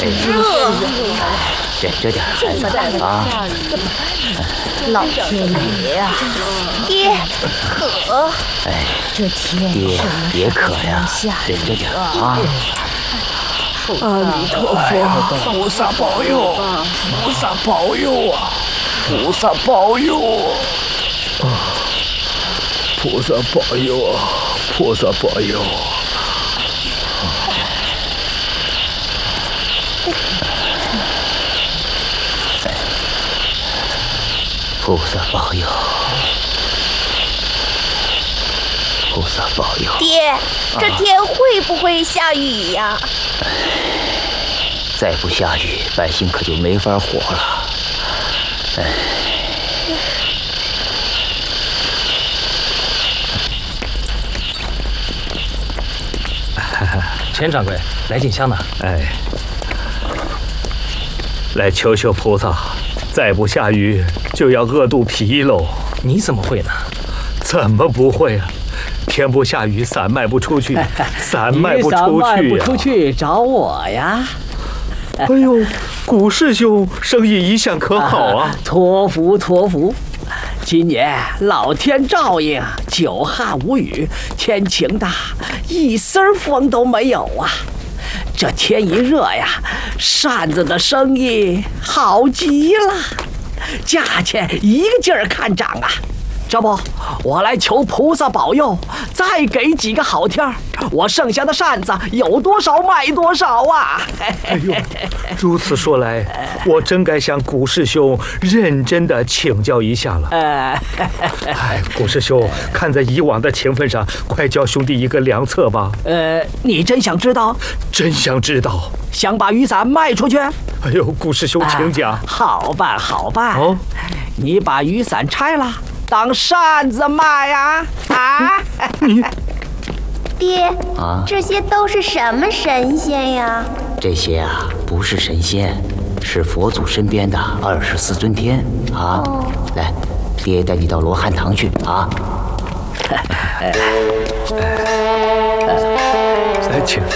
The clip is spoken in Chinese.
忍着点，孩子啊！ 老天爷呀，爹，渴！ 哎， 这天爹别渴呀，忍着点啊！ 阿弥陀佛，菩萨保佑，菩萨保佑啊！菩萨保佑啊！菩萨保佑啊！菩萨保佑！ 菩萨保佑！菩萨保佑！ 爹，这天会不会下雨呀？ 再不下雨，百姓可就没法活了。 钱掌柜，来锦香呢？ 来求求菩萨，再不下雨就要饿肚皮喽。 你怎么会呢？ 怎么不会啊？天不下雨，伞卖不出去，伞卖不出去呀。 卖不出去找我呀！ 哎呦，古师兄生意一向可好啊？ 托福托福，今年老天照应，久旱无雨，天晴的一丝风都没有啊！这天一热呀，扇子的生意好极了，价钱一个劲儿看涨啊！这不，我来求菩萨保佑，再给几个好天儿，我剩下的扇子有多少卖多少啊！ 哎呦，如此说来，我真该向古师兄认真的请教一下了。古师兄，看在以往的情分上，快教兄弟一个良策吧。 你真想知道？ 真想知道。 想把雨伞卖出去？ 哎呦，古师兄请讲。 好办好办。 哦， 你把雨伞拆了，当扇子卖呀！ 你爹啊， 这些都是什么神仙呀？ 这些啊，不是神仙，是佛祖身边的24尊天啊。来，爹带你到罗汉堂去啊。 来，请。